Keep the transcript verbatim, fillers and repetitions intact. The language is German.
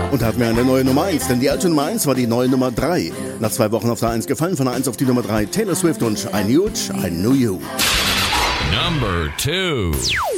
Und hatten wir eine neue Nummer eins, denn die alte Nummer eins war die neue Nummer drei. Nach zwei Wochen auf der eins gefallen, von der eins auf die Nummer drei. Taylor Swift und I Knew It, I Knew You. Number two.